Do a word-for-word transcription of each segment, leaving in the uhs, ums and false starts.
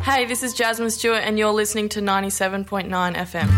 Hey, this is Jasmine Stewart and you're listening to ninety-seven point nine F M.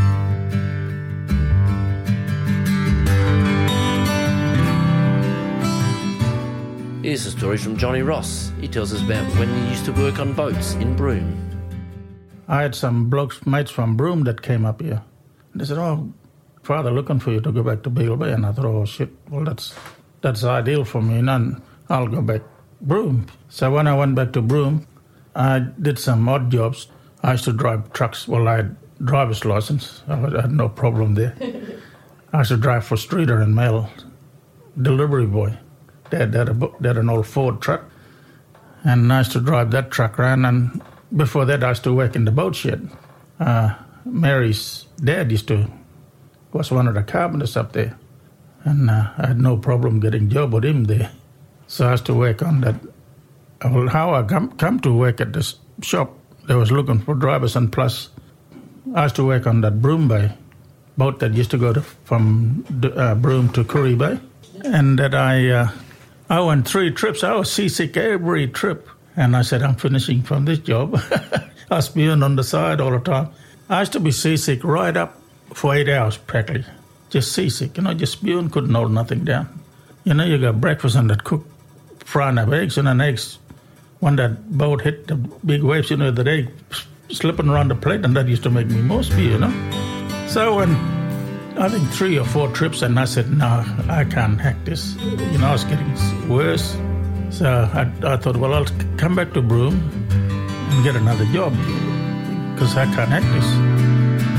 Here's a story from Johnny Ross. He tells us about when he used to work on boats in Broome. I had some blokes, mates from Broome that came up here. They said, oh, Father, looking for you to go back to Beagle Bay. And I thought, oh, shit, well, that's that's ideal for me, and I'll go back Broome. So when I went back to Broome, I did some odd jobs. I used to drive trucks. Well, I had driver's license. I had no problem there. I used to drive for Streeter and Mail, delivery boy. They had, they, had a, they had an old Ford truck, and I used to drive that truck around. And before that, I used to work in the boat shed. Uh, Mary's dad used to, was one of the carpenters up there, and uh, I had no problem getting a job with him there. So I used to work on that. Well, how I come, come to work at this shop, they was looking for drivers, and plus I used to work on that Broome Bay boat that used to go to, from uh, Broome to Curry Bay. And that I uh, I went three trips. I was seasick every trip. And I said, I'm finishing from this job. I was spewing on the side all the time. I used to be seasick right up for eight hours practically. Just seasick, you know, just spewing, couldn't hold nothing down. You know, you got breakfast and that cook frying up eggs, and then eggs, when that boat hit the big waves, you know, the egg slipping around the plate, and that used to make me more spew, you know. So when I think three or four trips, and I said, no, I can't hack this. You know, I was getting worse. So I, I thought, well, I'll come back to Broome and get another job because I can't hack this.